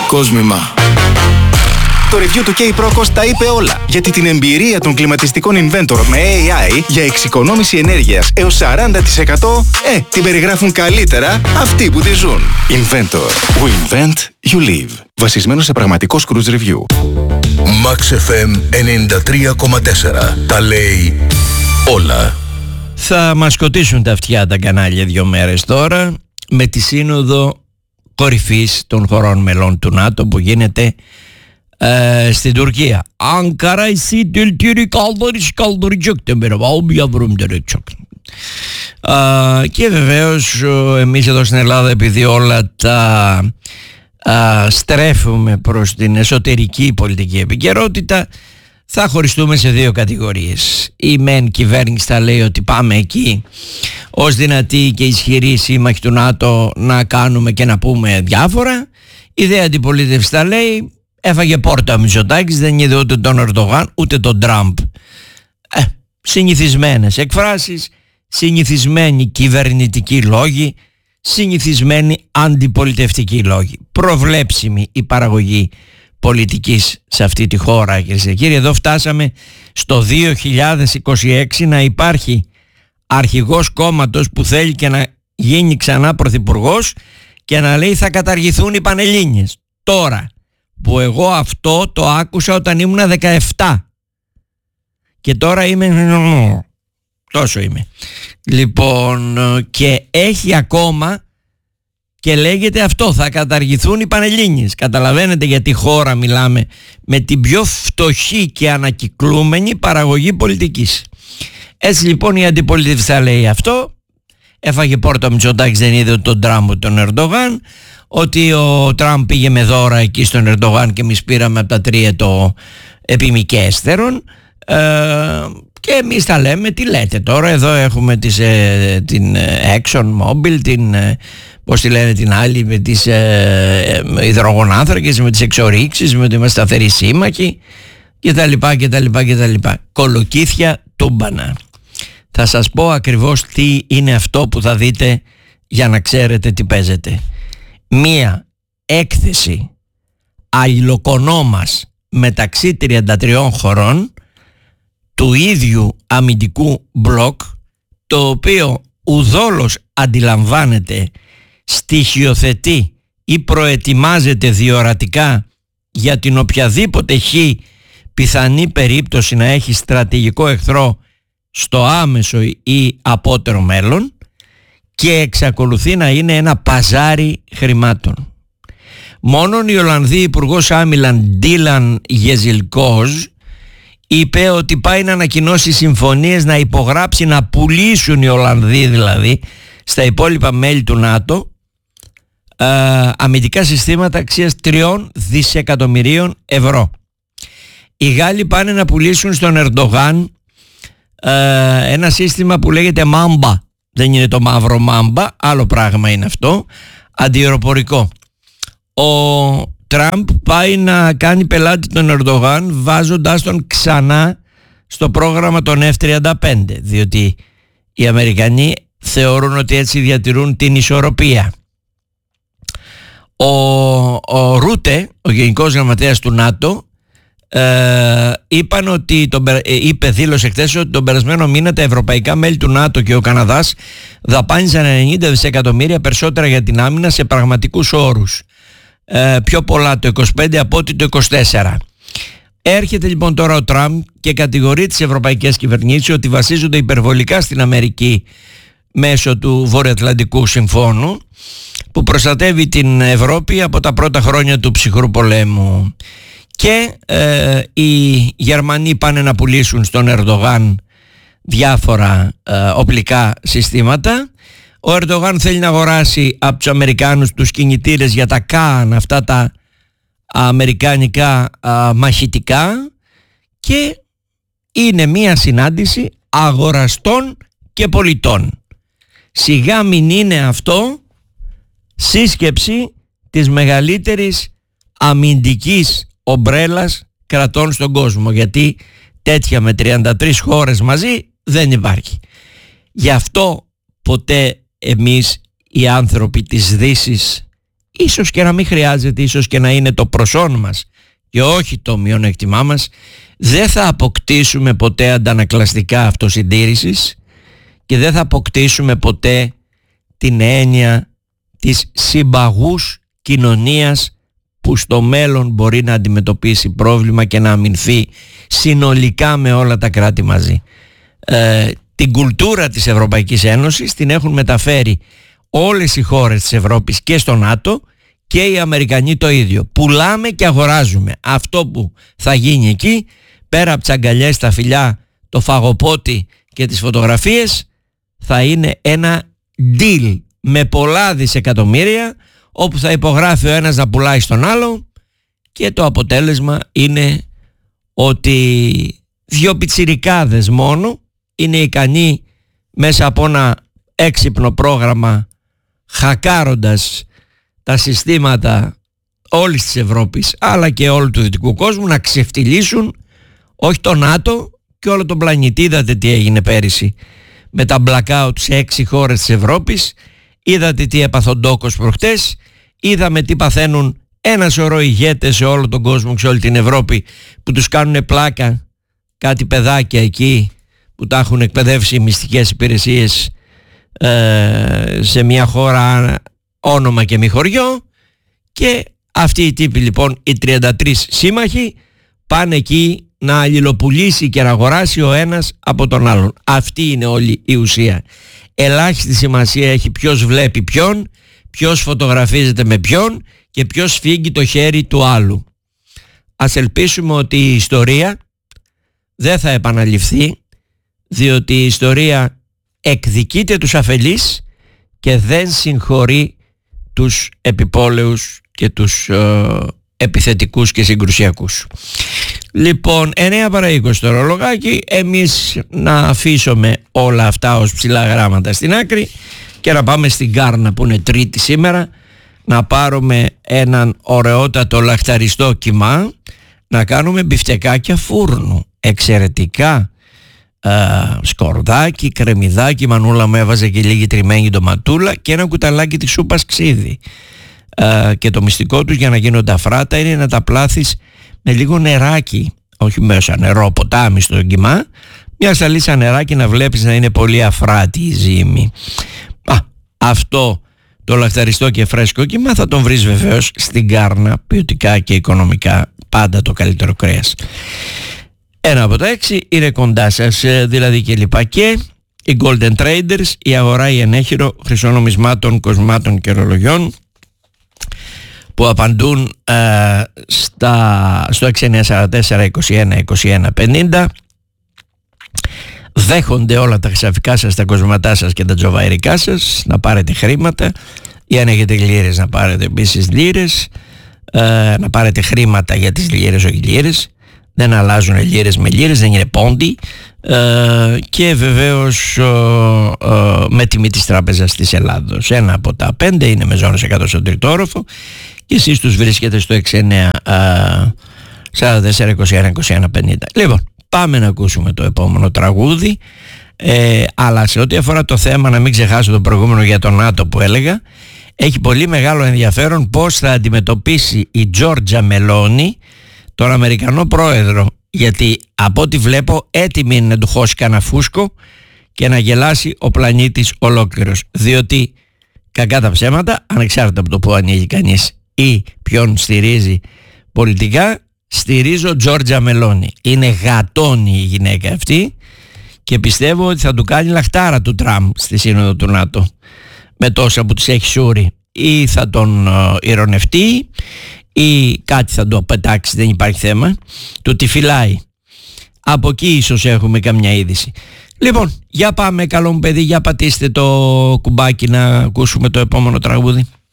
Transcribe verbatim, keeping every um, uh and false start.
Κόσμημα. Το review του K-Procos τα είπε όλα, γιατί την εμπειρία των κλιματιστικών Inventor με έι άι για εξοικονόμηση ενέργειας έως σαράντα τοις εκατό ε, την περιγράφουν καλύτερα αυτοί που τη ζουν. Inventor. We invent, you live. Βασισμένο σε πραγματικό Cruise Review. Max εφ εμ ενενήντα τρία κόμμα τέσσερα. Τα λέει όλα. Θα μας σκοτήσουν τα αυτιά τα κανάλια δύο μέρες τώρα με τη σύνοδο κορυφής των χωρών μελών του ΝΑΤΟ που γίνεται Ee, στην Τουρκία. Ankara ise Türkiye'yi kaldırış kaldıracak demir var bir yavrum derek. Και βεβαίως εμείς εδώ στην Ελλάδα, επειδή όλα τα α, στρέφουμε προς την εσωτερική πολιτική επικαιρότητα, θα χωριστούμε σε δύο κατηγορίες. Η μεν κυβέρνηση θα λέει ότι πάμε εκεί ως δυνατή και ισχυρή σύμμαχη του ΝΑΤΟ να κάνουμε και να πούμε διάφορα. Η δε αντιπολίτευση θα λέει έφαγε πόρτα ο Μητσοτάκης, δεν είδε ούτε τον Ερντογάν ούτε τον Τραμπ. Ε, συνηθισμένες εκφράσεις, συνηθισμένοι κυβερνητικοί λόγοι, συνηθισμένοι αντιπολιτευτικοί λόγοι. Προβλέψιμη η παραγωγή πολιτικής σε αυτή τη χώρα, κυρίες και κύριοι. Εδώ φτάσαμε στο δύο χιλιάδες είκοσι έξι να υπάρχει αρχηγός κόμματος που θέλει και να γίνει ξανά πρωθυπουργός και να λέει θα καταργηθούν οι Πανελλήνιες. Τώρα που εγώ αυτό το άκουσα όταν ήμουν δεκαεπτά και τώρα είμαι τόσο είμαι λοιπόν, και έχει ακόμα και λέγεται αυτό, θα καταργηθούν οι Πανελλήνιες. Καταλαβαίνετε για τι χώρα μιλάμε, με την πιο φτωχή και ανακυκλούμενη παραγωγή πολιτικής. Έτσι λοιπόν η αντιπολίτευση θα λέει αυτό, έφαγε πόρτα ο Μητσοτάκης, δεν είδε τον Τραμπ τον Ερντογάν, ότι ο Τραμπ πήγε με δώρα εκεί στον Ερντογάν και εμείς πήραμε από τα τρία το επιμικέστερον, ε, και εμείς τα λέμε τι λέτε τώρα. Εδώ έχουμε τις, ε, την Exxon Mobil, την, ε, πώς τη λένε την άλλη, με τις ε, ε, υδρογονάνθρακες, με τις εξορίξεις, με ότι είμαστε σταθεροί σύμμαχοι και τα λοιπά και τα λοιπά και τα λοιπά. Κολοκύθια τούμπανα. Θα σας πω ακριβώς τι είναι αυτό που θα δείτε για να ξέρετε τι παίζεται. Μία έκθεση αλληλοκονόμας μεταξύ τριάντα τριών χωρών του ίδιου αμυντικού μπλοκ, το οποίο ουδόλως αντιλαμβάνεται, στοιχειοθετεί ή προετοιμάζεται διορατικά για την οποιαδήποτε χ πιθανή περίπτωση να έχει στρατηγικό εχθρό στο άμεσο ή απότερο μέλλον, και εξακολουθεί να είναι ένα παζάρι χρημάτων. Μόνον η Ολλανδή Υπουργός Άμυλαν Ντίλαν Γεζιλκόζ είπε ότι πάει να ανακοινώσει συμφωνίες να υπογράψει, να πουλήσουν οι Ολλανδοί δηλαδή στα υπόλοιπα μέλη του ΝΑΤΟ ε, αμυντικά συστήματα αξίας τριών δισεκατομμυρίων ευρώ. Οι Γάλλοι πάνε να πουλήσουν στον Ερντογάν ε, ένα σύστημα που λέγεται Mamba. Δεν είναι το μαύρο Mamba, άλλο πράγμα είναι αυτό, αντιεροπορικό. Ο Τραμπ πάει να κάνει πελάτη τον Ερντογάν βάζοντας τον ξανά στο πρόγραμμα των εφ τριάντα πέντε, διότι οι Αμερικανοί θεωρούν ότι έτσι διατηρούν την ισορροπία. Ο, ο Ρούτε, ο Γενικός Γραμματέας του ΝΑΤΟ, Ε, είπαν ότι τον, ε, είπε, δήλωσε χθες ότι τον περασμένο μήνα τα ευρωπαϊκά μέλη του ΝΑΤΟ και ο Καναδάς δαπάνησαν ενενήντα δισεκατομμύρια περισσότερα για την άμυνα σε πραγματικούς όρους, ε, πιο πολλά το είκοσι πέντε από ότι το είκοσι τέσσερα. Έρχεται λοιπόν τώρα ο Τραμπ και κατηγορεί τις ευρωπαϊκές κυβερνήσεις ότι βασίζονται υπερβολικά στην Αμερική μέσω του Βορειοατλαντικού Συμφώνου που προστατεύει την Ευρώπη από τα πρώτα χρόνια του ψυχρού πολέμου. Και ε, οι Γερμανοί πάνε να πουλήσουν στον Ερντογάν διάφορα ε, οπλικά συστήματα. Ο Ερντογάν θέλει να αγοράσει από τους Αμερικάνους τους κινητήρες για τα ΚΑΝ, αυτά τα αμερικανικά α, μαχητικά, και είναι μία συνάντηση αγοραστών και πολιτών. Σιγά μην είναι αυτό σύσκεψη της μεγαλύτερης αμυντικής ομπρέλας κρατών στον κόσμο, γιατί τέτοια με τριάντα τρεις χώρες μαζί δεν υπάρχει. Γι' αυτό ποτέ εμείς οι άνθρωποι της Δύσης, ίσως και να μην χρειάζεται, ίσως και να είναι το προσόν μας και όχι το μειονέκτημά μας, δεν θα αποκτήσουμε ποτέ αντανακλαστικά αυτοσυντήρησης και δεν θα αποκτήσουμε ποτέ την έννοια της συμπαγούς κοινωνίας που στο μέλλον μπορεί να αντιμετωπίσει πρόβλημα και να αμυνθεί συνολικά με όλα τα κράτη μαζί. Ε, την κουλτούρα της Ευρωπαϊκής Ένωσης την έχουν μεταφέρει όλες οι χώρες της Ευρώπης και στο ΝΑΤΟ και οι Αμερικανοί το ίδιο. Πουλάμε και αγοράζουμε. Αυτό που θα γίνει εκεί, πέρα από τις αγκαλιές, τα φιλιά, το φαγοπότι και τις φωτογραφίες, θα είναι ένα deal με πολλά δισεκατομμύρια, όπου θα υπογράφει ο ένας να πουλάει στον άλλο και το αποτέλεσμα είναι ότι δύο πιτσιρικάδες μόνο είναι ικανοί μέσα από ένα έξυπνο πρόγραμμα, χακάροντας τα συστήματα όλης της Ευρώπης αλλά και όλου του δυτικού κόσμου, να ξεφτυλίσουν όχι το ΝΑΤΟ και όλο τον πλανήτη. Είδατε τι έγινε πέρυσι με τα blackout σε έξι χώρες της Ευρώπης, είδατε τι έπαθε ο Ντόκος προχτές, είδαμε τι παθαίνουν ένα σωρό ηγέτες σε όλο τον κόσμο και σε όλη την Ευρώπη που τους κάνουν πλάκα κάτι παιδάκια εκεί που τα έχουν εκπαιδεύσει οι μυστικές υπηρεσίες ε, σε μια χώρα όνομα και μη χωριό, και αυτοί οι τύποι λοιπόν, οι τριάντα τρεις σύμμαχοι, πάνε εκεί να αλληλοπουλήσει και να αγοράσει ο ένας από τον άλλον. Αυτή είναι όλη η ουσία. Ελάχιστη σημασία έχει ποιος βλέπει ποιον, ποιος φωτογραφίζεται με ποιον και ποιος φύγει το χέρι του άλλου. Ας ελπίσουμε ότι η ιστορία δεν θα επαναληφθεί, διότι η ιστορία εκδικείται τους αφελείς και δεν συγχωρεί τους επιπόλαιους και τους ε, επιθετικούς και συγκρουσιακούς. Λοιπόν, εννέα παρά είκοσι το ρολογάκι, εμείς να αφήσουμε όλα αυτά ως ψηλά γράμματα στην άκρη και να πάμε στην Κάρνα που είναι Τρίτη σήμερα, να πάρουμε έναν ωραιότατο λαχταριστό κιμά, να κάνουμε μπιφτεκάκια φούρνου, εξαιρετικά, ε, σκορδάκι, κρεμμυδάκι, η μανούλα μου έβαζε και λίγη τριμμένη ντοματούλα και ένα κουταλάκι της σούπας ξύδι. Ε, και το μυστικό τους για να γίνονται αφράτα είναι να τα πλάθεις με λίγο νεράκι, όχι μέσα νερό, ποτάμι στο κιμά, μια σαλίτσα νεράκι να βλέπεις να είναι πολύ αφράτη η ζύμη. Α, αυτό το λαχταριστό και φρέσκο κιμά θα τον βρεις βεβαίως στην Κάρνα, ποιοτικά και οικονομικά, πάντα το καλύτερο κρέας. Ένα από τα έξι είναι κοντά σας, δηλαδή και λοιπά, και οι Golden Traders, η αγορά η ενέχειρο χρυσονομισμάτων, κοσμάτων και ρολογιών, που απαντούν ε, στα, στο έξι εννιά τέσσερα τέσσερα είκοσι ένα είκοσι ένα πενήντα. Δέχονται όλα τα χρυσαφικά σας, τα κοσματά σας και τα τζοβαϊρικά σας, να πάρετε χρήματα, ή αν έχετε λίρες να πάρετε επίσης λίρες, ε, να πάρετε χρήματα για τις λίρες, όχι λίρες, δεν αλλάζουν λίρες με λίρες, δεν είναι πόντι, ε, και βεβαίως ε, ε, με τιμή της Τράπεζας της Ελλάδος. Ένα από τα πέντε είναι με ζώνες εκατό στον τρίτο όροφο και εσείς τους βρίσκετε στο έξι εννιά τέσσερα τέσσερα είκοσι ένα είκοσι ένα πενήντα. Λοιπόν, πάμε να ακούσουμε το επόμενο τραγούδι, ε, αλλά σε ό,τι αφορά το θέμα, να μην ξεχάσω το προηγούμενο για τον ΝΑΤΟ που έλεγα, έχει πολύ μεγάλο ενδιαφέρον πώς θα αντιμετωπίσει η Τζόρτζα Μελόνι τον Αμερικανό πρόεδρο, γιατί από ό,τι βλέπω έτοιμη είναι να του χώσει κανένα φούσκο και να γελάσει ο πλανήτης ολόκληρος, διότι κακά τα ψέματα, ανεξάρτητα από το που ανοίγει κανείς ή ποιον στηρίζει πολιτικά, στηρίζω Τζόρτζα Μελόνι. Είναι γατόνι η γυναίκα αυτή και πιστεύω ότι θα του κάνει λαχτάρα του Τραμπ στη σύνοδο του ΝΑΤΟ με τόσα που της έχει σούρει, ή θα τον uh, ειρωνευτεί ή κάτι θα το πετάξει, δεν υπάρχει θέμα, του τη φυλάει. Από εκεί ίσως έχουμε καμιά είδηση. Λοιπόν, για πάμε, καλό μου παιδί, για πατήστε το κουμπάκι να ακούσουμε το επόμενο τραγούδι.